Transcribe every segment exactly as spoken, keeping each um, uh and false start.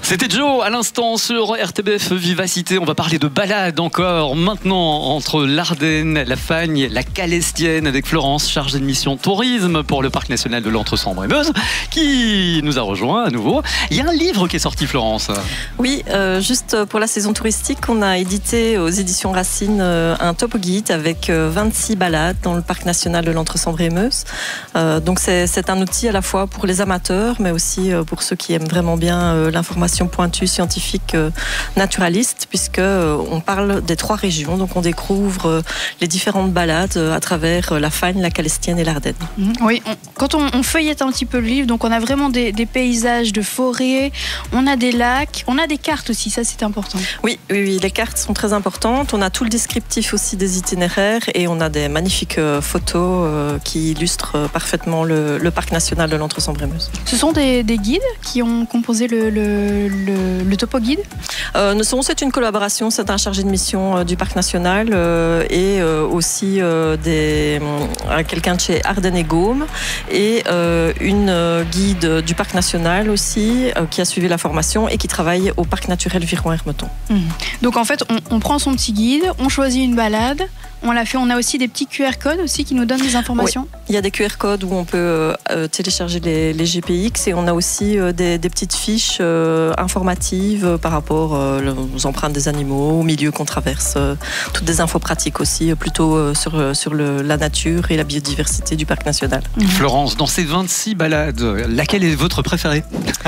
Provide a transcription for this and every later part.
C'était Joe à l'instant sur R T B F Vivacité. On va parler de balade encore maintenant entre l'Ardenne, la Fagne, la Calestienne avec Florence, chargée de mission tourisme pour le parc national de l'Entre-Sambre-et-Meuse, qui nous a rejoint à nouveau. Il y a un livre qui est sorti, Florence. Oui, euh, juste pour la saison touristique, on a édité aux éditions Racine euh, un topo guide avec euh, vingt-six balades dans le parc national de l'Entre-Sambre-et-Meuse. Euh, donc c'est, c'est un outil à la fois pour les amateurs, mais aussi euh, pour ceux qui aiment vraiment bien euh, l'information pointue, scientifique, euh, naturaliste, puisque euh, on parle des trois régions. Donc on découvre euh, les différentes balades euh, à travers euh, la Fagne, la Calestienne et l'Ardenne. Mmh, oui, on, quand on, on feuillette un petit peu le livre, donc on a vraiment des, des paysages de forêt, on a des lacs, on a des cartes aussi, ça c'est important. Oui, oui, oui, les cartes sont très importantes. On a tout le descriptif aussi des itinéraires et on a des magnifiques euh, photos euh, qui illustrent euh, parfaitement le, le parc national de l'Entre-Sambre-et-Meuse. Ce sont des, des guides qui ont composé le, le, le, le topo guide euh, nous sommes, c'est une collaboration, c'est un chargé de mission euh, du parc national euh, et euh, aussi euh, des, euh, quelqu'un de chez Ardennes et Gaume et euh, une euh, guide du parc national aussi euh, qui a suivi la formation et qui travaille au parc naturel Viron-Hermeton. Mmh. Donc en fait, on, on prend son petit guide, on choisit une balade, on l'a fait, on a aussi des petits Q R codes aussi qui nous donnent des informations. Oui. Il y a des Q R codes où on peut euh, télécharger les, les G P X et on a aussi euh, des, des petites fiches euh, informatives euh, par rapport euh, aux empreintes des animaux, au milieu qu'on traverse, euh, toutes des infos pratiques aussi, euh, plutôt euh, sur, sur le, la nature et la biodiversité du parc national. Mmh. Florence, dans ces vingt-six balades, laquelle est votre préférée?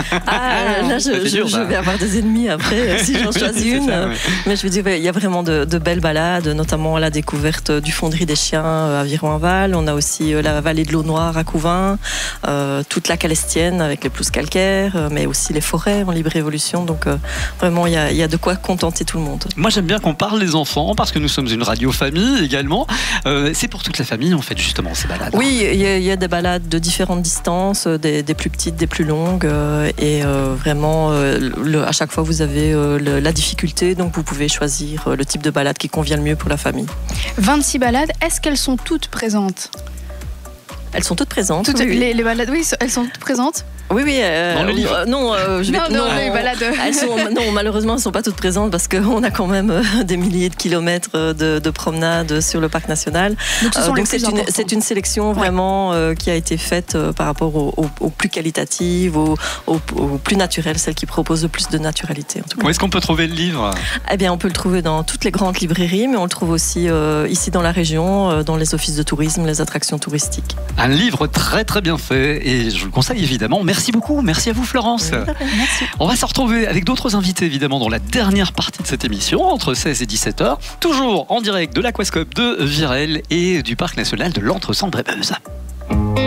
Ah, là, je, je, dur, je vais avoir des ennemis après si j'en choisis une. Ça, ouais. Mais je veux dire, il y a vraiment de, de belles balades, notamment la découverte du Fonderie des Chiens à Viron-Val. On a aussi la vallée de l'eau Noire à Couvin, euh, toute la Calestienne avec les pelouses calcaires, mais aussi les forêts en libre évolution. Donc euh, vraiment, il y a, y a de quoi contenter tout le monde. Moi, j'aime bien qu'on parle des enfants parce que nous sommes une radio famille également. Euh, c'est pour toute la famille, en fait, justement, ces balades. Oui, il y, y a des balades de différentes distances, des, des plus petites, des plus longues. Euh, et euh, vraiment, euh, le, à chaque fois, vous avez euh, le, la difficulté. Donc, vous pouvez choisir le type de balade qui convient le mieux pour la famille. vingt-six balades, est-ce qu'elles sont toutes présentes ? Elles sont toutes présentes. Toutes, oui, oui. Les, les balades, oui, elles sont toutes présentes. Oui, oui. Euh, Dans le livre. Euh, non, euh, je vais, non, non, non, les balades. Elles sont, non, malheureusement, elles ne sont pas toutes présentes parce qu'on a quand même euh, des milliers de kilomètres de, de promenades sur le parc national. Donc, ce sont euh, donc les c'est, une, c'est une sélection vraiment euh, qui a été faite euh, par rapport aux au, au plus qualitatives, aux au, au plus naturelles, celles qui proposent le plus de naturalité. En tout cas. Où est-ce qu'on peut trouver le livre ? Eh bien, on peut le trouver dans toutes les grandes librairies, mais on le trouve aussi euh, ici dans la région, euh, dans les offices de tourisme, les attractions touristiques. Un livre très très bien fait et je vous le conseille évidemment. Merci beaucoup, merci à vous Florence. Merci. On va se retrouver avec d'autres invités évidemment dans la dernière partie de cette émission entre seize et dix-sept heures, toujours en direct de l'Aquascope de Virel et du parc national de l'Entre-Sambre-et-Meuse.